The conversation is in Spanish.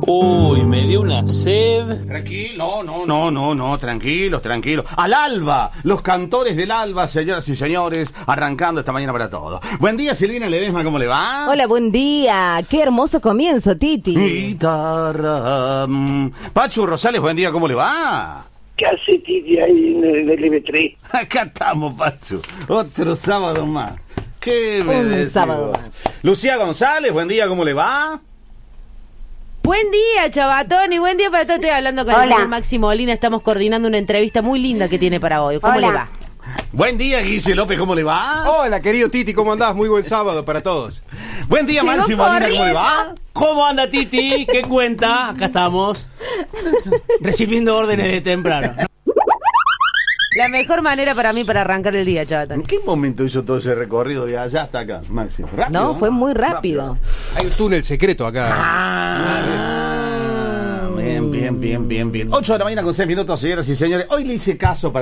Uy, me dio una sed. Tranquilo, no, tranquilos. Al alba, los cantores del alba, señoras y señores, arrancando esta mañana para todos. Buen día, Silvina Ledesma, ¿cómo le va? Hola, buen día. Qué hermoso comienzo, Titi. Guitarra. Pachu Rosales, buen día, ¿cómo le va? ¿Qué hace Titi ahí en el LB3? Acá estamos, Pachu. Otro sábado más. ¿Qué me Un decís sábado vos? más. Lucía González, buen día, ¿cómo le va? Buen día, Chabatón, y buen día para todos. Estoy hablando con el señor Máximo Molina. Estamos coordinando una entrevista muy linda que tiene para hoy. ¿Cómo le va? Buen día, Guille López, ¿cómo le va? Hola, querido Titi, ¿cómo andás? Muy buen sábado para todos. Buen día, Máximo Molina, ¿cómo le va? ¿Cómo anda, Titi? ¿Qué cuenta? Acá estamos. Recibiendo órdenes de temprano. La mejor manera para mí para arrancar el día, Chabatón. ¿En qué momento hizo todo ese recorrido de allá hasta acá, Máximo? ¿Rápido? No, fue muy rápido. Hay un túnel secreto acá. Bien. 8 de la mañana con 6 minutos, señoras y señores. Hoy le hice caso para